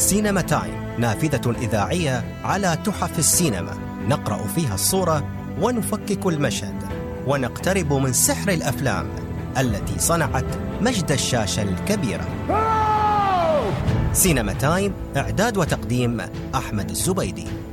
سينما تايم نافذة إذاعية على تحف السينما، نقرأ فيها الصورة ونفكك المشهد ونقترب من سحر الأفلام التي صنعت مجد الشاشة الكبيرة. سينما تايم، إعداد وتقديم أحمد الزبيدي.